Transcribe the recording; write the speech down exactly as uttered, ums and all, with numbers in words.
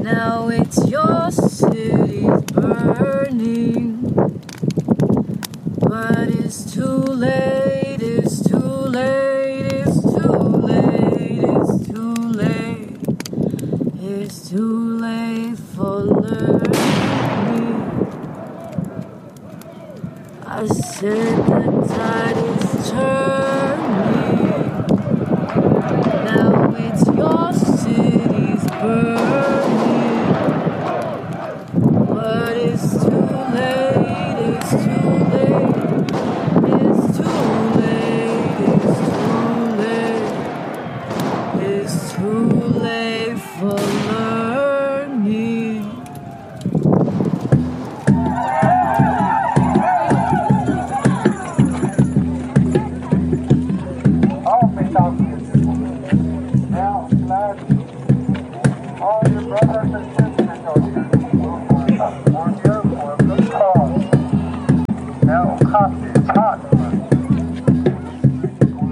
Now it's your city's burning, but it's too late, it's too late, it's too late, it's too late, it's too late for learning. I said the tide is turning, now it's your city's burning, but it's too late, it's too late, it's too late, it's too late, it's too late for learning. All me talking now, tonight, all your brothers and sisters are here. On your for a good cause. Now, coffee is hot.